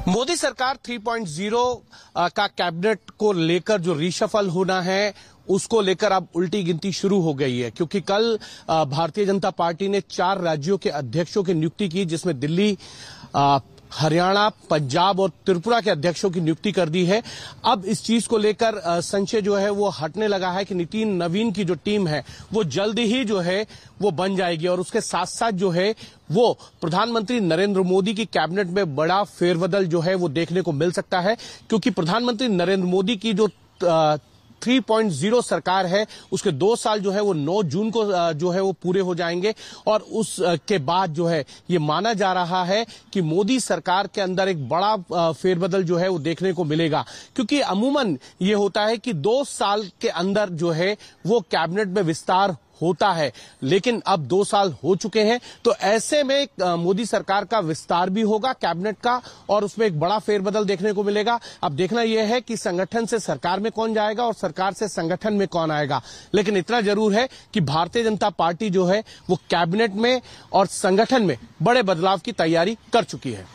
मोदी सरकार 3.0 का कैबिनेट को लेकर जो रीशफल होना है उसको लेकर अब उल्टी गिनती शुरू हो गई है, क्योंकि कल भारतीय जनता पार्टी ने 4 राज्यों के अध्यक्षों की नियुक्ति की, जिसमें दिल्ली, हरियाणा, पंजाब और त्रिपुरा के अध्यक्षों की नियुक्ति कर दी है। अब इस चीज को लेकर संशय जो है वो हटने लगा है कि नितिन नवीन की जो टीम है वो जल्द ही जो है वो बन जाएगी, और उसके साथ साथ जो है वो प्रधानमंत्री नरेंद्र मोदी की कैबिनेट में बड़ा फेरबदल जो है वो देखने को मिल सकता है, क्योंकि प्रधानमंत्री नरेंद्र मोदी की जो 3.0 सरकार है उसके 2 साल जो है वो 9 जून को जो है वो पूरे हो जाएंगे, और उसके बाद जो है ये माना जा रहा है कि मोदी सरकार के अंदर एक बड़ा फेरबदल जो है वो देखने को मिलेगा, क्योंकि अमूमन ये होता है कि 2 साल के अंदर जो है वो कैबिनेट में विस्तार होता है, लेकिन अब 2 साल हो चुके हैं, तो ऐसे में मोदी सरकार का विस्तार भी होगा कैबिनेट का, और उसमें एक बड़ा फेरबदल देखने को मिलेगा। अब देखना यह है कि संगठन से सरकार में कौन जाएगा और सरकार से संगठन में कौन आएगा, लेकिन इतना जरूर है कि भारतीय जनता पार्टी जो है वो कैबिनेट में और संगठन में बड़े बदलाव की तैयारी कर चुकी है।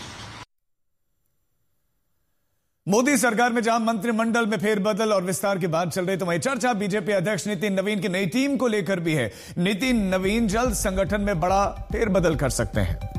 मोदी सरकार में जहां मंत्रिमंडल में फेरबदल और विस्तार की बात चल रही, तो वहीं चर्चा बीजेपी अध्यक्ष नितिन नवीन की नई टीम को लेकर भी है। नितिन नवीन जल्द संगठन में बड़ा फेरबदल कर सकते हैं।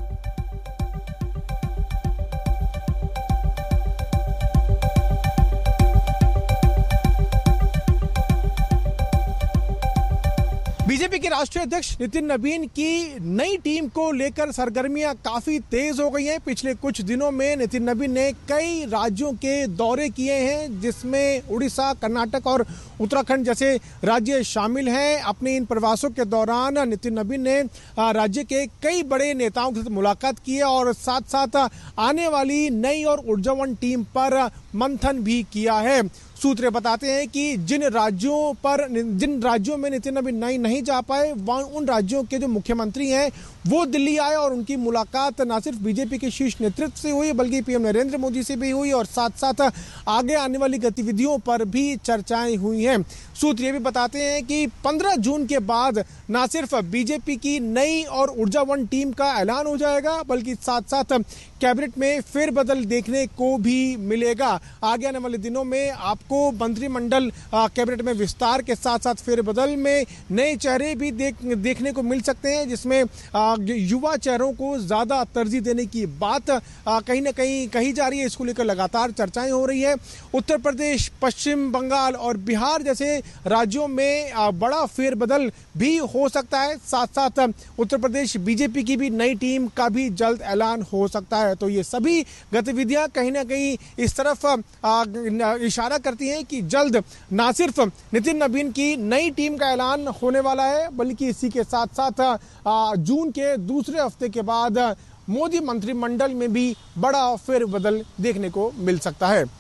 बीजेपी के राष्ट्रीय अध्यक्ष नितिन नवीन की नई टीम को लेकर सरगर्मियां काफी तेज हो गई हैं। पिछले कुछ दिनों में नितिन नवीन ने कई राज्यों के दौरे किए हैं, जिसमें उड़ीसा, कर्नाटक और उत्तराखंड जैसे राज्य शामिल हैं। अपने इन प्रवासों के दौरान नितिन नवीन ने राज्य के कई बड़े नेताओं के साथ मुलाकात की है, और साथ साथ आने वाली नई और ऊर्जावान टीम पर मंथन भी किया है। सूत्र बताते हैं कि जिन राज्यों में नितिन नवीन नहीं जा पाए, उन राज्यों के जो मुख्यमंत्री हैं वो दिल्ली आए, और उनकी मुलाकात न सिर्फ बीजेपी के शीर्ष नेतृत्व से हुई बल्कि पीएम नरेंद्र मोदी से भी हुई, और साथ साथ आगे आने वाली गतिविधियों पर भी चर्चाएं हुई हैं। सूत्र ये भी बताते हैं कि 15 जून के बाद न सिर्फ बीजेपी की नई और ऊर्जावान टीम का ऐलान हो जाएगा, बल्कि साथ साथ कैबिनेट में फेरबदल देखने को भी मिलेगा। आगे आने वाले दिनों में आपको मंत्रिमंडल कैबिनेट में विस्तार के साथ साथ फेरबदल में नए चेहरे भी देखने को मिल सकते हैं, जिसमें युवा चेहरों को ज्यादा तरजीह देने की बात कहीं ना कहीं कही जा रही है। इसको लेकर लगातार चर्चाएं हो रही है। उत्तर प्रदेश, पश्चिम बंगाल और बिहार जैसे राज्यों में बड़ा फेरबदल भी हो सकता है। साथ साथ उत्तर प्रदेश बीजेपी की भी नई टीम का भी जल्द ऐलान हो सकता है। तो ये सभी गतिविधियां कहीं ना कहीं इस तरफ इशारा करती हैं कि जल्द ना सिर्फ नितिन नवीन की नई टीम का ऐलान होने वाला है, बल्कि इसी के साथ साथ जून के दूसरे हफ्ते के बाद मोदी मंत्रिमंडल में भी बड़ा फेरबदल देखने को मिल सकता है।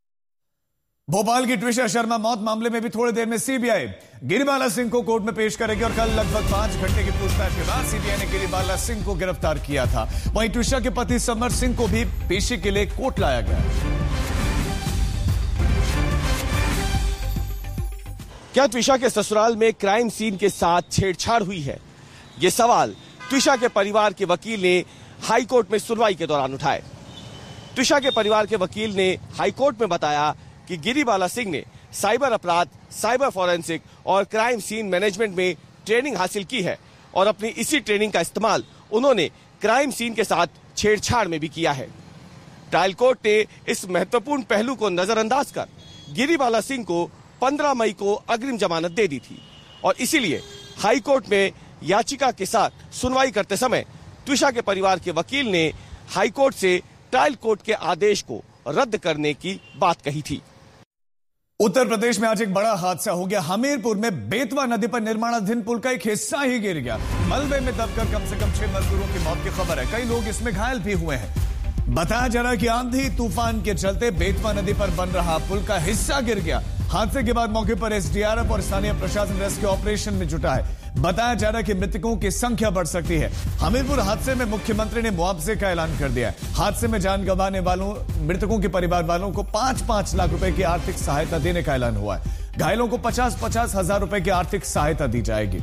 भोपाल की ट्विशा शर्मा मौत मामले में भी थोड़ी देर में सीबीआई गिरिबाला सिंह को कोर्ट में पेश करेगी, और कल लगभग 5 घंटे की पूछताछ के बाद सीबीआई ने गिरिबाला सिंह को गिरफ्तार किया था। वहीं ट्विशा के पति समर सिंह को भी पेशी के लिए कोर्ट लाया गया। क्या ट्विशा के ससुराल में क्राइम सीन के साथ छेड़छाड़ हुई है? ये सवाल ट्विशा के परिवार के वकील ने हाईकोर्ट में सुनवाई के दौरान उठाए। ट्विशा के परिवार के वकील ने हाईकोर्ट में बताया कि गिरिबाला सिंह ने साइबर अपराध, साइबर फॉरेंसिक और क्राइम सीन मैनेजमेंट में ट्रेनिंग हासिल की है, और अपनी इसी ट्रेनिंग का इस्तेमाल उन्होंने क्राइम सीन के साथ छेड़छाड़ में भी किया है। ट्रायल कोर्ट ने इस महत्वपूर्ण पहलू को नजरअंदाज कर गिरिबाला सिंह को 15 मई को अग्रिम जमानत दे दी थी, और इसीलिए हाईकोर्ट में याचिका के साथ सुनवाई करते समय ट्विशा के परिवार के वकील ने हाईकोर्ट से ट्रायल कोर्ट के आदेश को रद्द करने की बात कही थी। उत्तर प्रदेश में आज एक बड़ा हादसा हो गया। हमीरपुर में बेतवा नदी पर निर्माणाधीन पुल का एक हिस्सा ही गिर गया। मलबे में दबकर कम से कम 6 मजदूरों की मौत की खबर है। कई लोग इसमें घायल भी हुए हैं। बताया जा रहा है कि आंधी तूफान के चलते बेतवा नदी पर बन रहा पुल का हिस्सा गिर गया। हादसे के बाद मौके पर एसडीआरएफ और स्थानीय प्रशासन रेस्क्यू ऑपरेशन में जुटा है। बताया जा रहा है कि मृतकों की संख्या बढ़ सकती है। हमीरपुर हादसे में मुख्यमंत्री ने मुआवजे का ऐलान कर दिया है। हादसे में जान गंवाने वालों मृतकों के परिवार वालों को 5-5 लाख रुपए की आर्थिक सहायता देने का ऐलान हुआ है। घायलों को 50-50 हजार रुपए की आर्थिक सहायता दी जाएगी।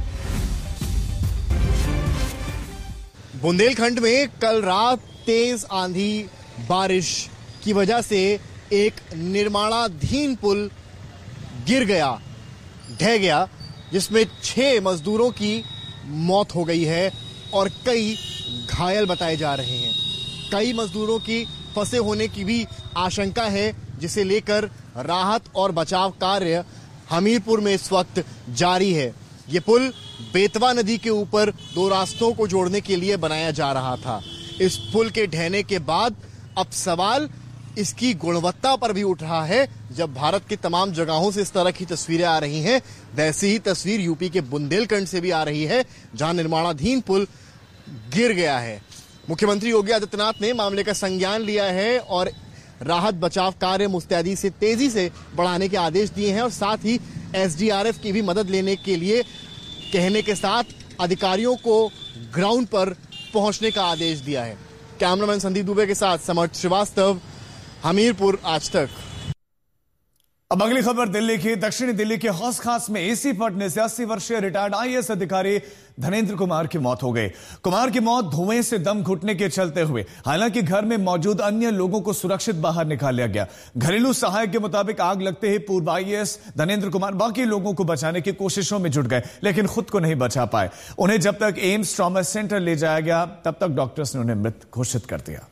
बुंदेलखंड में कल रात तेज आंधी बारिश की वजह से एक निर्माणाधीन पुल गिर गया, ढह गया, जिसमें 6 मजदूरों की मौत हो गई है और कई घायल बताए जा रहे हैं। कई मजदूरों की फंसे होने की भी आशंका है, जिसे लेकर राहत और बचाव कार्य हमीरपुर में इस वक्त जारी है। ये पुल बेतवा नदी के ऊपर 2 रास्तों को जोड़ने के लिए बनाया जा रहा था। इस पुल के ढहने के बाद अब सवाल इसकी गुणवत्ता पर भी उठ रहा है। जब भारत की तमाम जगहों से इस तरह की तस्वीरें आ रही हैं, वैसी ही तस्वीर यूपी के बुंदेलखंड से भी आ रही है, जहां निर्माणाधीन पुल गिर गया है। मुख्यमंत्री योगी आदित्यनाथ ने मामले का संज्ञान लिया है और राहत बचाव कार्य मुस्तैदी से तेजी से बढ़ाने के आदेश दिए हैं और साथ ही एसडीआरएफ की भी मदद लेने के लिए कहने के साथ अधिकारियों को ग्राउंड पर पहुंचने का आदेश दिया है। कैमरामैन संदीप दुबे के साथ समर्थ श्रीवास्तव, हमीरपुर, आज तक। अब अगली खबर दिल्ली की। दक्षिणी दिल्ली के हौस खास में एसी फटने से 80 वर्षीय रिटायर्ड आईएएस अधिकारी धनेंद्र कुमार की मौत हो गई। कुमार की मौत धुएं से दम घुटने के चलते हुए, हालांकि घर में मौजूद अन्य लोगों को सुरक्षित बाहर निकाल लिया गया। घरेलू सहायक के मुताबिक आग लगते ही पूर्व आईएएस धनेंद्र कुमार बाकी लोगों को बचाने की कोशिशों में जुट गए, लेकिन खुद को नहीं बचा पाए। उन्हें जब तक एम्स ट्रॉमा सेंटर ले जाया गया, तब तक डॉक्टर्स ने उन्हें मृत घोषित कर दिया।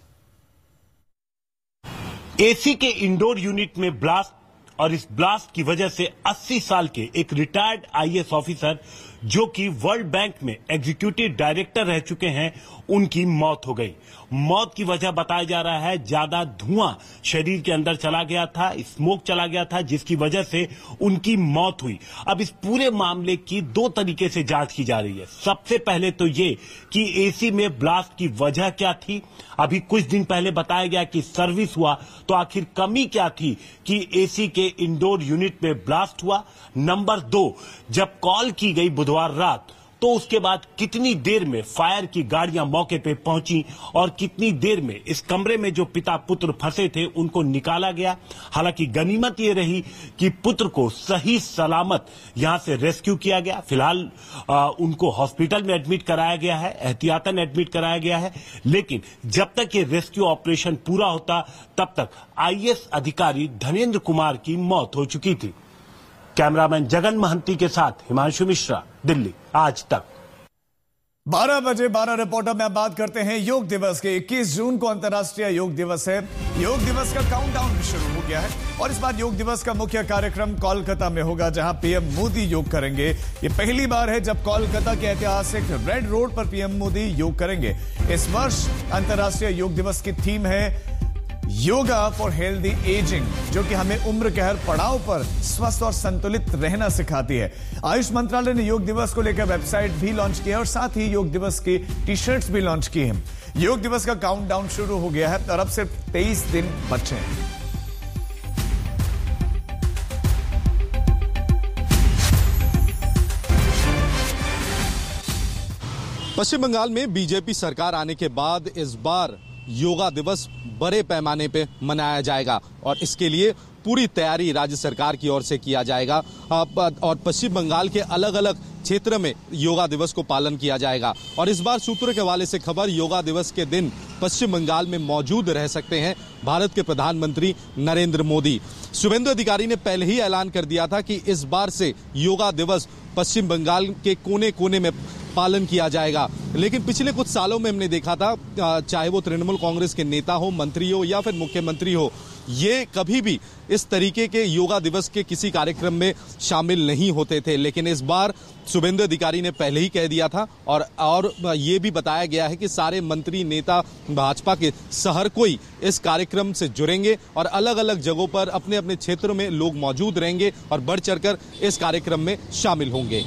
एसी के इंडोर यूनिट में ब्लास्ट और इस ब्लास्ट की वजह से 80 साल के एक रिटायर्ड आईएएस ऑफिसर, जो कि वर्ल्ड बैंक में एग्जीक्यूटिव डायरेक्टर रह चुके हैं, उनकी मौत हो गई। मौत की वजह बताया जा रहा है ज्यादा धुआं शरीर के अंदर चला गया था, स्मोक चला गया था, जिसकी वजह से उनकी मौत हुई। अब इस पूरे मामले की 2 तरीके से जांच की जा रही है। सबसे पहले तो ये कि एसी में ब्लास्ट की वजह क्या थी। अभी कुछ दिन पहले बताया गया कि सर्विस हुआ, तो आखिर कमी क्या थी कि एसी के इंडोर यूनिट में ब्लास्ट हुआ। नंबर 2, जब कॉल की गई बुधवार रात, तो उसके बाद कितनी देर में फायर की गाड़ियां मौके पे पहुंची और कितनी देर में इस कमरे में जो पिता पुत्र फंसे थे उनको निकाला गया। हालांकि गनीमत ये रही कि पुत्र को सही सलामत यहां से रेस्क्यू किया गया। फिलहाल उनको हॉस्पिटल में एडमिट कराया गया है, एहतियातन एडमिट कराया गया है। लेकिन जब तक ये रेस्क्यू ऑपरेशन पूरा होता, तब तक आईएएस अधिकारी धनेंद्र कुमार की मौत हो चुकी थी। कैमरामैन जगन महंती के साथ हिमांशु मिश्रा, दिल्ली, आज तक। 12 बजे 12 रिपोर्टर में अब बात करते हैं योग दिवस के। 21 जून को अंतर्राष्ट्रीय योग दिवस है। योग दिवस का काउंटडाउन भी शुरू हो गया है और इस बार योग दिवस का मुख्य कार्यक्रम कोलकाता में होगा, जहां पीएम मोदी योग करेंगे। ये पहली बार है जब कोलकाता के ऐतिहासिक रेड रोड पर पीएम मोदी योग करेंगे। इस वर्ष अंतर्राष्ट्रीय योग दिवस की थीम है योगा फॉर हेल्दी एजिंग, जो कि हमें उम्र के हर पड़ाव पर स्वस्थ और संतुलित रहना सिखाती है। आयुष मंत्रालय ने योग दिवस को लेकर वेबसाइट भी लॉन्च किया है और साथ ही योग दिवस की टी-शर्ट्स भी लॉन्च की हैं। योग दिवस का काउंटडाउन शुरू हो गया है और अब सिर्फ 23 दिन बचे हैं। पश्चिम बंगाल में बीजेपी सरकार आने के बाद इस बार योगा दिवस बड़े पैमाने पे मनाया जाएगा और इसके लिए पूरी तैयारी राज्य सरकार की ओर से किया जाएगा और पश्चिम बंगाल के अलग अलग क्षेत्र में योगा दिवस को पालन किया जाएगा। और इस बार सूत्रों के हवाले से खबर, योगा दिवस के दिन पश्चिम बंगाल में मौजूद रह सकते हैं भारत के प्रधानमंत्री नरेंद्र मोदी। शुभेंदु अधिकारी ने पहले ही ऐलान कर दिया था कि इस बार से योगा दिवस पश्चिम बंगाल के कोने कोने में पालन किया जाएगा। लेकिन पिछले कुछ सालों में हमने देखा था, चाहे वो तृणमूल कांग्रेस के नेता हो, मंत्री हो या फिर मुख्यमंत्री हो, ये कभी भी इस तरीके के योगा दिवस के किसी कार्यक्रम में शामिल नहीं होते थे। लेकिन इस बार शुभेंदु अधिकारी ने पहले ही कह दिया था और ये भी बताया गया है कि सारे मंत्री, नेता, भाजपा के हर कोई इस कार्यक्रम से जुड़ेंगे और अलग अलग जगहों पर अपने अपने क्षेत्रों में लोग मौजूद रहेंगे और बढ़ चढ़कर इस कार्यक्रम में शामिल होंगे।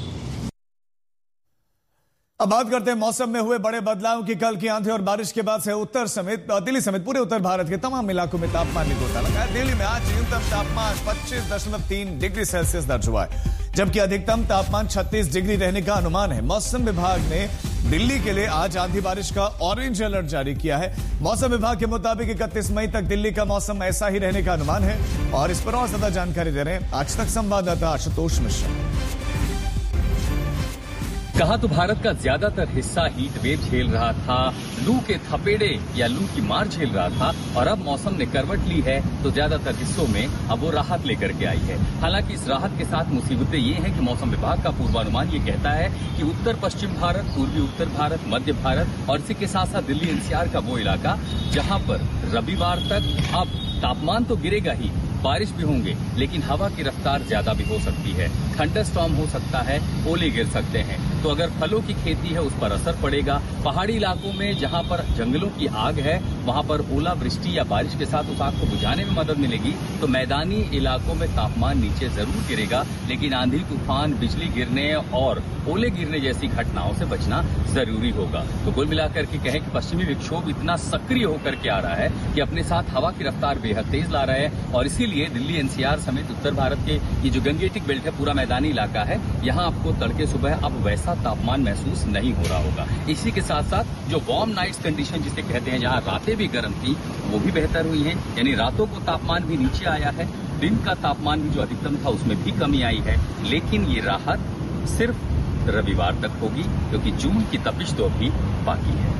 अब बात करते हैं मौसम में हुए बड़े बदलाव की। कल की आंधी और बारिश के बाद से उत्तर समेत दिल्ली समेत पूरे उत्तर भारत के तमाम इलाकों में तापमान में गिरावट लगा है। दिल्ली में आज न्यूनतम तापमान 25.3 डिग्री सेल्सियस दर्ज हुआ है, जबकि अधिकतम तापमान 36 डिग्री रहने का अनुमान है। मौसम विभाग ने दिल्ली के लिए आज आंधी बारिश का ऑरेंज अलर्ट जारी किया है। मौसम विभाग के मुताबिक 31 मई तक दिल्ली का मौसम ऐसा ही रहने का अनुमान है और इस पर और ज्यादा जानकारी दे रहे हैं आज तक संवाददाता आशुतोष मिश्रा। कहा तो भारत का ज्यादातर हिस्सा हीट वेव झेल रहा था, लू के थपेड़े या लू की मार झेल रहा था, और अब मौसम ने करवट ली है तो ज्यादातर हिस्सों में अब वो राहत लेकर के आई है। हालांकि इस राहत के साथ मुसीबतें ये हैं कि मौसम विभाग का पूर्वानुमान ये कहता है कि उत्तर पश्चिम भारत, पूर्वी उत्तर भारत, मध्य भारत और इसी के साथ साथ दिल्ली एनसीआर का वो इलाका जहां पर रविवार तक अब तापमान तो गिरेगा ही, बारिश भी होंगे, लेकिन हवा की रफ्तार ज्यादा भी हो सकती है, थंडरस्टॉर्म हो सकता है, ओले गिर सकते हैं। तो अगर फलों की खेती है उस पर असर पड़ेगा। पहाड़ी इलाकों में जहां पर जंगलों की आग है वहां पर ओलावृष्टि या बारिश के साथ उस आग को बुझाने में मदद मिलेगी। तो मैदानी इलाकों में तापमान नीचे जरूर गिरेगा, लेकिन आंधी तूफान, बिजली गिरने और ओले गिरने जैसी घटनाओं से बचना जरूरी होगा। तो कुल मिलाकर के कहें कि पश्चिमी विक्षोभ इतना सक्रिय होकर के आ रहा है कि अपने साथ हवा की रफ्तार बेहद तेज ला रहा है, और इसीलिए दिल्ली एनसीआर समेत उत्तर भारत के ये जो गंगेटिक बेल्ट है, पूरा मैदानी इलाका है, यहाँ आपको तड़के सुबह अब वैसा तापमान महसूस नहीं हो रहा होगा। इसी के साथ साथ जो वार्म नाइट्स कंडीशन जिसे कहते हैं, जहाँ रातें भी गर्म थी वो भी बेहतर हुई हैं, यानी रातों को तापमान भी नीचे आया है, दिन का तापमान भी जो अधिकतम था उसमें भी कमी आई है। लेकिन ये राहत सिर्फ रविवार तक होगी, क्योंकि जून की तपिश तो अभी बाकी है।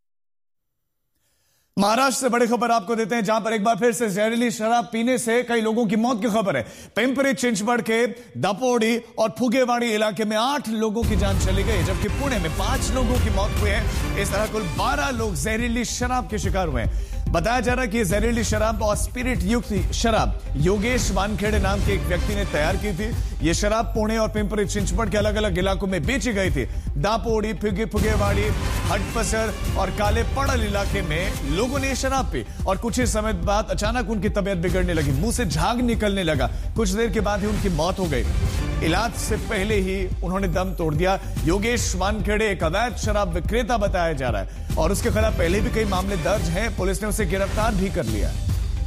महाराष्ट्र से बड़ी खबर आपको देते हैं, जहां पर एक बार फिर से जहरीली शराब पीने से कई लोगों की मौत की खबर है। पिंपरी चिंचवड के दापोडी और फुगेवाड़ी इलाके में 8 लोगों की जान चली गई, जबकि पुणे में 5 लोगों की मौत हुई है। इस तरह कुल 12 लोग जहरीली शराब के शिकार हुए हैं। बताया जा रहा है कि यह जहरीली शराब और स्पिरिट युक्त शराब योगेश वानखेड़े नाम के एक व्यक्ति ने तैयार की थी। यह शराब पुणे और पिंपरी चिंचवड के अलग अलग इलाकों में बेची गई थी। दापोडी, फुगेवाड़ी, हटपसर और काले पड़ल इलाके में लोगों ने शराब पी और कुछ ही समय बाद अचानक उनकी तबीयत बिगड़ने लगी, मुंह से झाग निकलने लगा। कुछ देर के बाद ही उनकी मौत हो गई। इलाज से पहले ही उन्होंने दम तोड़ दिया। योगेश वानखेड़े एक अवैध शराब विक्रेता बताया जा रहा है और उसके खिलाफ पहले भी कई मामले दर्ज हैं। पुलिस ने उसे गिरफ्तार भी कर लिया।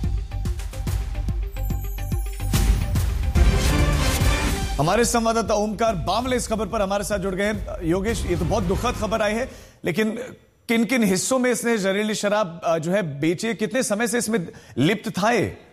हमारे संवाददाता ओमकार बावले इस खबर पर हमारे साथ जुड़ गए हैं। योगेश, ये तो बहुत दुखद खबर आई है, लेकिन किन किन हिस्सों में इसने जहरीली शराब जो है बेची, कितने समय से इसमें लिप्त था?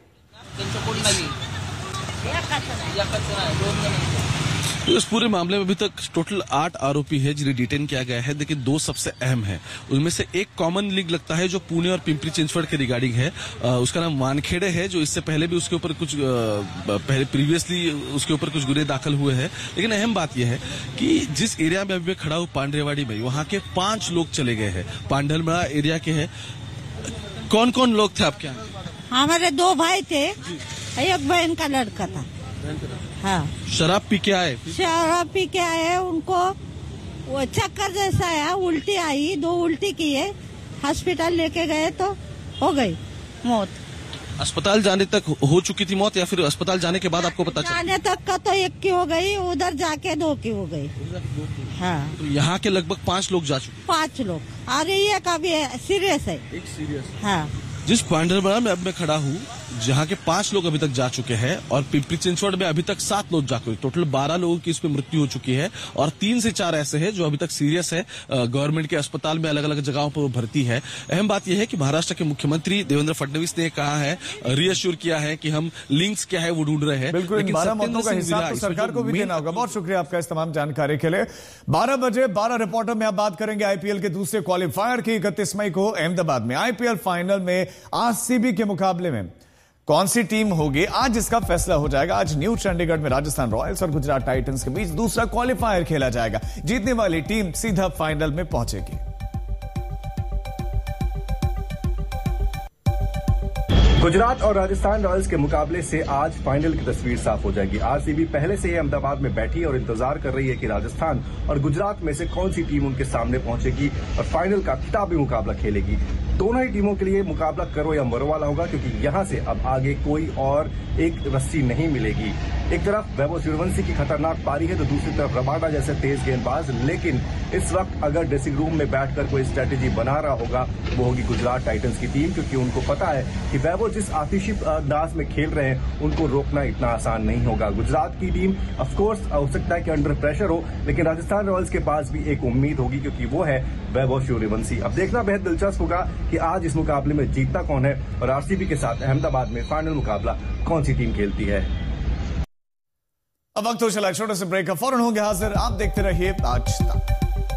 तो इस पूरे मामले में अभी तक टोटल 8 आरोपी है जिन्हें डिटेन किया गया है, लेकिन 2 सबसे अहम है। उनमें से एक कॉमन लिंक लगता है जो पुणे और पिंपरी चिंचवड के रिगार्डिंग है। उसका नाम वानखेड़े है, जो इससे पहले भी उसके ऊपर कुछ प्रीवियसली उसके ऊपर कुछ गुने दाखिल हुए हैं। लेकिन अहम बात यह है कि जिस एरिया में अभी मैं खड़ा हूँ पांडरेवाड़ी में, वहाँ के 5 लोग चले गए हैं। पांडलमड़ा एरिया के हैं। कौन कौन लोग थे आपके यहाँ? हमारे 2 भाई थे, एक बहन का लड़का था। हाँ। शराब पी के आए? शराब पी के आए, उनको वो चक्कर जैसा आया, उल्टी आई, 2 उल्टी किए, हॉस्पिटल लेके गए तो हो गई मौत। अस्पताल जाने तक हो चुकी थी मौत या फिर अस्पताल जाने के बाद आपको पता चला? जाने तक का तो 1 की हो गई, उधर जाके 2 की हो गई। हाँ। तो यहाँ के लगभग 5 लोग जा चुके? 5 लोग। अरे ये काफी सीरियस है। एक सीरियस। हाँ। जिस पांडरबड़ा में अब मैं खड़ा हूँ, जहाँ के 5 लोग अभी तक जा चुके हैं और पिंपरी चिंचवड में अभी तक 7 लोग जा चुके, टोटल 12 लोगों की इसमें मृत्यु हो चुकी है और 3 से 4 ऐसे हैं जो अभी तक सीरियस है। गवर्नमेंट के अस्पताल में अलग अलग जगहों पर वो भर्ती है। अहम बात यह है कि महाराष्ट्र के मुख्यमंत्री देवेंद्र फडणवीस ने कहा है, रीअश्योर किया है कि हम लिंक्स क्या है वो ढूंढ रहे हैं। बिल्कुल, 12 मौतों का हिसाब तो सरकार को भी देना होगा। बहुत शुक्रिया आपका इस तमाम जानकारी के लिए। 12 बजे 12 रिपोर्टर में आप बात करेंगे आईपीएल के दूसरे क्वालिफायर की। 31 मई को अहमदाबाद में आईपीएल फाइनल में आरसीबी के मुकाबले में कौन सी टीम होगी, आज इसका फैसला हो जाएगा। आज न्यू चंडीगढ़ में राजस्थान रॉयल्स और गुजरात टाइटंस के बीच दूसरा क्वालिफायर खेला जाएगा। जीतने वाली टीम सीधा फाइनल में पहुंचेगी। गुजरात और राजस्थान रॉयल्स के मुकाबले से आज फाइनल की तस्वीर साफ हो जाएगी। आरसीबी पहले से ही अहमदाबाद में बैठी और इंतजार कर रही है कि राजस्थान और गुजरात में से कौन सी टीम उनके सामने पहुंचेगी और फाइनल का खिताबी मुकाबला खेलेगी। दोनों ही टीमों के लिए मुकाबला करो या मरो वाला होगा, क्योंकि यहां से अब आगे कोई और एक रस्सी नहीं मिलेगी। एक तरफ वैभव सूर्यवंशी की खतरनाक पारी है तो दूसरी तरफ रबाडा जैसे तेज गेंदबाज। लेकिन इस वक्त अगर ड्रेसिंग रूम में बैठकर कोई स्ट्रेटेजी बना रहा होगा वो होगी गुजरात टाइटंस की टीम, क्योंकि उनको पता है कि वैभव जिस आतिशी अंदाज में खेल रहे हैं उनको रोकना इतना आसान नहीं होगा। गुजरात की टीम ऑफकोर्स हो सकता है कि अंडर प्रेशर हो, लेकिन राजस्थान रॉयल्स के पास भी एक उम्मीद होगी, क्योंकि वो है वैभव सूर्यवंशी। अब देखना बेहद दिलचस्प होगा कि आज इस मुकाबले में जीतता कौन है और आरसीबी के साथ अहमदाबाद में फाइनल मुकाबला कौन सी टीम खेलती है। अब वक्त हो चला छोटे से ब्रेक का, फौरन होंगे हाजिर, आप देखते रहिए आज तक।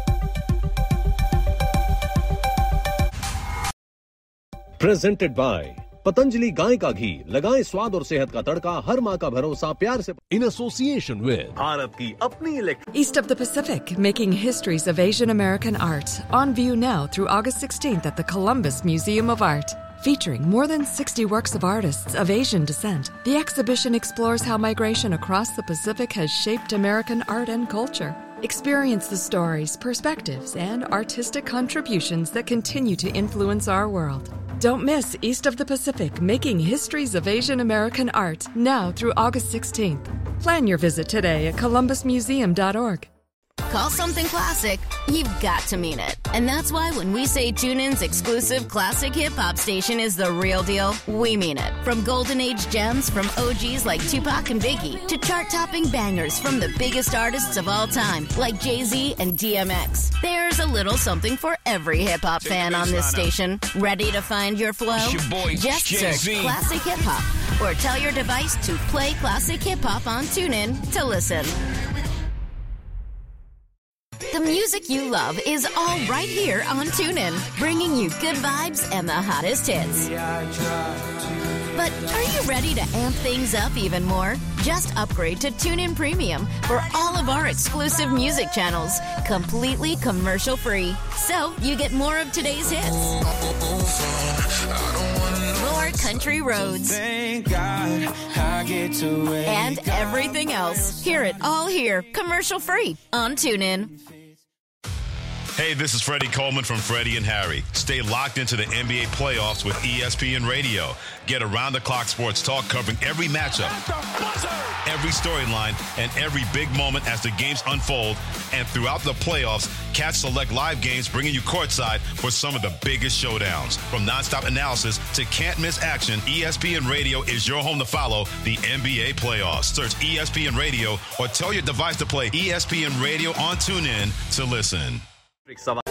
प्रेजेंटेड बाय पतंजलि गाय का घी, लगाएं स्वाद और सेहत का तड़का, हर माँ का भरोसा प्यार से, इन एसोसिएशन विद भारत की अपनी electric. East of the Pacific, making histories of Asian American art. On view now through August 16th at the Columbus Museum of Art. Featuring more than 60 works of artists of Asian descent, the exhibition explores how migration across the Pacific has shaped American art and culture. Experience the stories, perspectives, and artistic contributions that continue to influence our world. Don't miss East of the Pacific, making histories of Asian American art, now through August 16th. Plan your visit today at columbusmuseum.org. Call something classic, you've got to mean it. And that's why when we say TuneIn's exclusive classic hip-hop station is the real deal, we mean it. From golden age gems from OGs like Tupac and Biggie to chart-topping bangers from the biggest artists of all time like Jay-Z and DMX. There's a little something for every hip-hop fan on this station. Ready to find your flow? Just search Classic Hip-Hop or tell your device to play Classic Hip-Hop on TuneIn to listen. The music you love is all right here on TuneIn, bringing you good vibes and the hottest hits. But are you ready to amp things up even more? Just upgrade to TuneIn Premium for all of our exclusive music channels, completely commercial-free. So you get more of today's hits, more country roads, thank God I get to and everything else. Hear it all here, commercial-free on TuneIn. Hey, this is Freddie Coleman from Freddie and Harry. Stay locked into the NBA playoffs with ESPN Radio. Get around-the-clock sports talk covering every matchup, every storyline, and every big moment as the games unfold. And throughout the playoffs, catch select live games bringing you courtside for some of the biggest showdowns. From nonstop analysis to can't-miss action, ESPN Radio is your home to follow the NBA playoffs. Search ESPN Radio or tell your device to play ESPN Radio on TuneIn to listen.